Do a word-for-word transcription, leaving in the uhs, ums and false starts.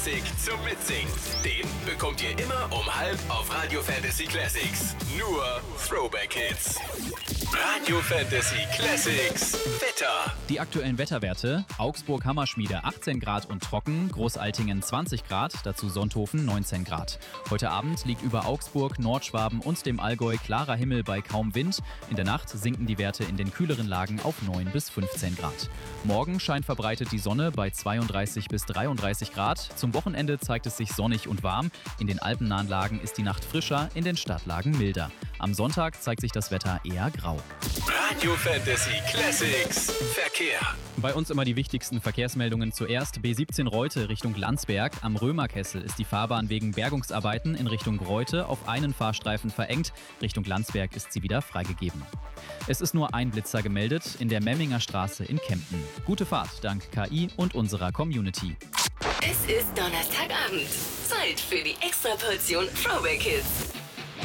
Sick zum Mitsingen. Den bekommt ihr immer um halb auf Radio Fantasy Classics. Nur Throwback Hits. Radio Fantasy Classics Wetter. Die aktuellen Wetterwerte: Augsburg Hammerschmiede achtzehn Grad und trocken, Großaltingen zwanzig Grad, dazu Sonthofen neunzehn Grad. Heute Abend liegt über Augsburg, Nordschwaben und dem Allgäu klarer Himmel bei kaum Wind. In der Nacht sinken die Werte in den kühleren Lagen auf neun bis fünfzehn Grad. Morgen scheint verbreitet die Sonne bei zweiunddreißig bis dreiunddreißig Grad. Zum Wochenende zeigt es sich sonnig und warm. In den alpennahen Lagen ist die Nacht frischer, in den Stadtlagen milder. Am Sonntag zeigt sich das Wetter eher grau. Radio Fantasy Classics Verkehr. Bei uns immer die wichtigsten Verkehrsmeldungen zuerst. B siebzehn Reute Richtung Landsberg. Am Römerkessel ist die Fahrbahn wegen Bergungsarbeiten in Richtung Reute auf einen Fahrstreifen verengt. Richtung Landsberg ist sie wieder freigegeben. Es ist nur ein Blitzer gemeldet in der Memminger Straße in Kempten. Gute Fahrt dank K I und unserer Community. Es ist Donnerstagabend. Zeit für die Extraportion Throwback Hits.